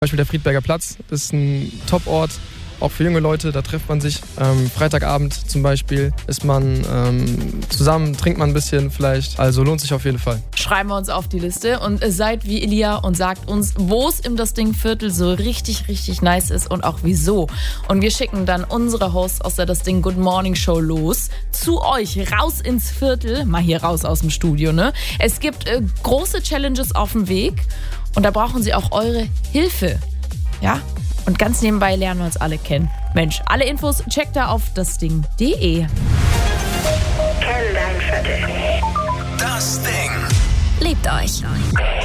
Beispiel der Friedberger Platz, das ist ein Top-Ort, auch für junge Leute, da trifft man sich. Freitagabend zum Beispiel ist man zusammen, trinkt man ein bisschen vielleicht, also lohnt sich auf jeden Fall. Schreiben wir uns auf die Liste und seid wie Elia und sagt uns, wo es im Das Ding-Viertel so richtig, richtig nice ist und auch wieso. Und wir schicken dann unsere Hosts aus der Das Ding Good Morning Show los zu euch, raus ins Viertel, mal hier raus aus dem Studio, ne? Es gibt große Challenges auf dem Weg und da brauchen sie auch eure Hilfe, ja? Und ganz nebenbei lernen wir uns alle kennen. Mensch, alle Infos checkt da auf dasding.de. Kenn dein Viertel. Das Ding. Liebt euch.